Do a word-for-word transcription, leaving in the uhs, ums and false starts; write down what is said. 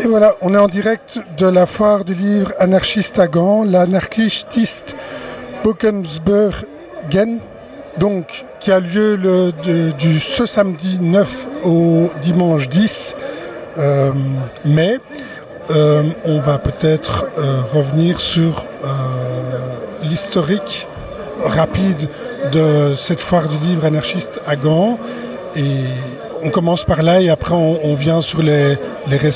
voilà, on est en direct de la foire du livre anarchiste à Gand, l'anarchiste Bokensbergen, donc qui a lieu le, de, du, ce samedi neuf au dimanche dix euh, mai. Euh, on va peut-être euh, revenir sur euh, l'historique rapide de cette foire du livre anarchiste à Gand. Et on commence par là et après on, on vient sur les, les,